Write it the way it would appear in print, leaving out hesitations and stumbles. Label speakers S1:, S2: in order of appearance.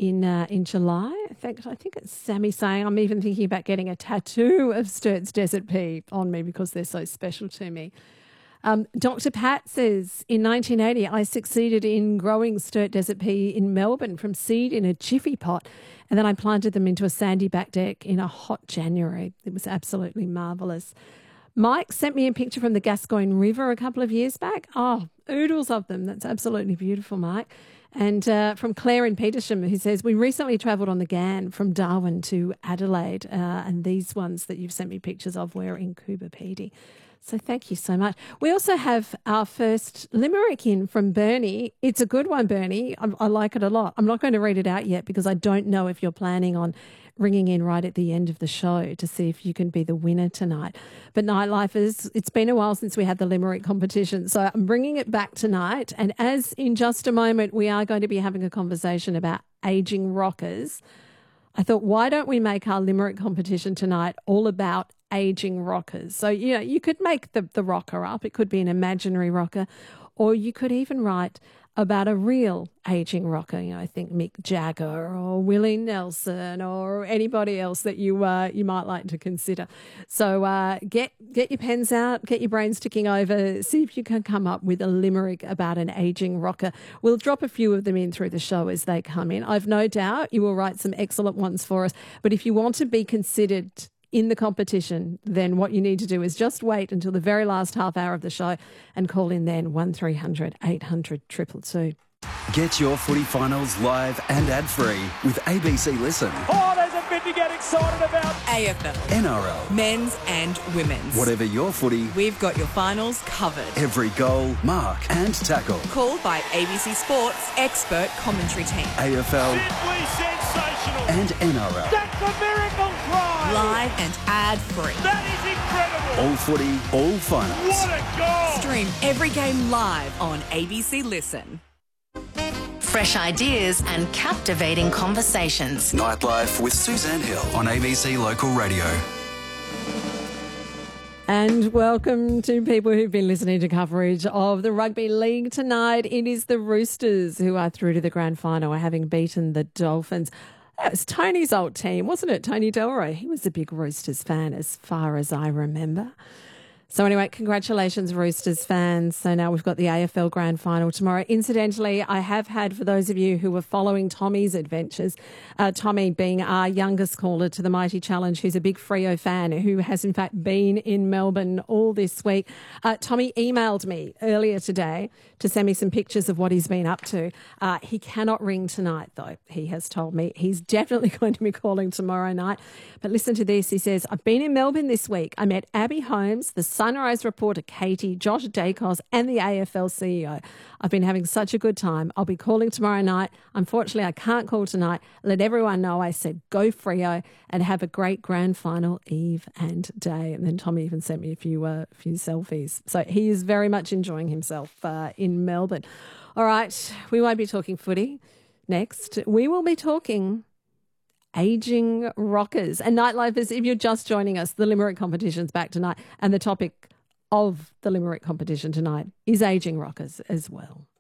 S1: in July. In fact, I think it's Sammy saying I'm even thinking about getting a tattoo of Sturt's Desert Pea on me because they're so special to me. Dr. Pat says, in 1980, I succeeded in growing Sturt Desert Pea in Melbourne from seed in a jiffy pot, and then I planted them into a sandy back deck in a hot January. It was absolutely marvellous. Mike sent me a picture from the Gascoyne River a couple of years back. Oh, oodles of them. That's absolutely beautiful, Mike. And from Claire in Petersham, who says, we recently travelled on the Ghan from Darwin to Adelaide, and these ones that you've sent me pictures of were in Coober Pedy. So thank you so much. We also have our first limerick in from Bernie. It's a good one, Bernie. I like it a lot. I'm not going to read it out yet because I don't know if you're planning on ringing in right at the end of the show to see if you can be the winner tonight. But Nightlifers, it's been a while since we had the limerick competition, so I'm bringing it back tonight. And as in just a moment, we are going to be having a conversation about ageing rockers, I thought, why don't we make our limerick competition tonight all about ageing rockers? So, you could make the rocker up. It could be an imaginary rocker, or you could even write about a real ageing rocker. I think Mick Jagger or Willie Nelson or anybody else that you might like to consider. So get your pens out, get your brains ticking over, see if you can come up with a limerick about an ageing rocker. We'll drop a few of them in through the show as they come in. I've no doubt you will write some excellent ones for us. But if you want to be considered in the competition, then what you need to do is just wait until the very last half hour of the show and call in then 1300 800 222.
S2: Get your footy finals live and ad-free with ABC Listen.
S3: Oh, there's a bit to get excited about.
S4: AFL,
S2: NRL,
S4: men's and women's.
S2: whatever your footy,
S4: We've got your finals covered.
S2: every goal, mark and tackle.
S4: Called by ABC Sports expert commentary team.
S2: AFL
S3: Simply sensational.
S2: and NRL.
S3: That's a miracle try.
S4: Live and ad-free.
S3: That is incredible.
S2: All footy, all finals.
S3: What a goal.
S4: Stream every game live on ABC Listen.
S5: Fresh ideas and captivating conversations.
S2: Nightlife with Suzanne Hill on ABC Local Radio.
S1: And welcome to people who've been listening to coverage of the Rugby League tonight. It is the Roosters who are through to the grand final, having beaten the Dolphins. That was Tony's old team, wasn't it? Tony Delroy. He was a big Roosters fan as far as I remember. So anyway, congratulations, Roosters fans. So now we've got the AFL Grand Final tomorrow. Incidentally, I have had, for those of you who were following Tommy's adventures, Tommy being our youngest caller to the Mighty Challenge, who's a big Freo fan, who has in fact been in Melbourne all this week. Tommy emailed me earlier today to send me some pictures of what he's been up to. He cannot ring tonight, though, he has told me. He's definitely going to be calling tomorrow night. But listen to this. He says, I've been in Melbourne this week. I met Abby Holmes, the Sunrise reporter Katie, Josh Dacos and the AFL CEO. I've been having such a good time. I'll be calling tomorrow night. Unfortunately, I can't call tonight. Let everyone know I said go Freo and have a great grand final eve and day. And then Tommy even sent me a few selfies. So he is very much enjoying himself in Melbourne. All right, we won't be talking footy. Next, we will be talking ageing rockers. And Nightlifers, if you're just joining us, the Limerick competition's back tonight, and the topic of the Limerick competition tonight is ageing rockers as well.